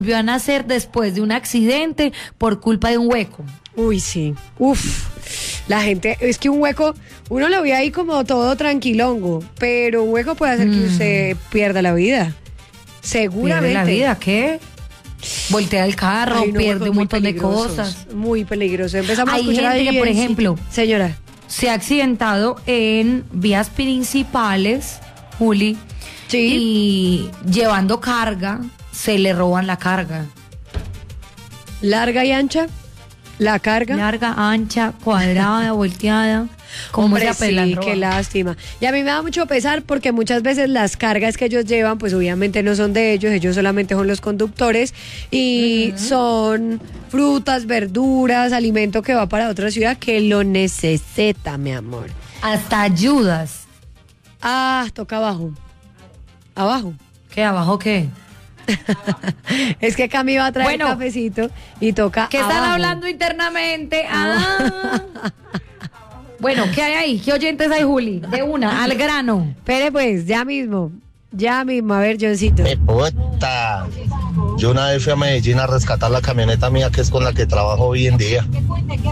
volvió a nacer después de un accidente por culpa de un hueco. Uy, sí. Uf. La gente, es que un hueco, uno lo ve ahí como todo tranquilongo, pero un hueco puede hacer que usted pierda la vida. Seguramente. ¿Pierde la vida? ¿Qué? Voltea el carro, Ay, no, pierde huecos un muy montón de peligrosos, cosas. Muy peligroso. Empezamos a Hay escuchar gente que, por ejemplo, señora, se ha accidentado en vías principales, Juli, sí, y llevando carga, se le roban la carga. larga y ancha, la carga. Larga, ancha, cuadrada, volteada. ¿Cómo se Hombre, apelan? sí, qué lástima. Y a mí me da mucho pesar porque muchas veces las cargas que ellos llevan, pues obviamente no son de ellos solamente son los conductores y son frutas, verduras, alimento que va para otra ciudad que lo necesita, mi amor. Hasta ayudas. Ah, toca abajo. Abajo. ¿Qué? ¿Abajo qué? Es que Cami va a traer Bueno, cafecito y toca ¿Qué están abajo. hablando internamente? Bueno, ¿qué hay ahí? ¿Qué oyentes hay, Juli? De una, al grano. Espere pues, ya mismo, a ver, Johncito. Puta. Yo una vez fui a Medellín a rescatar la camioneta mía, que es con la que trabajo hoy en día.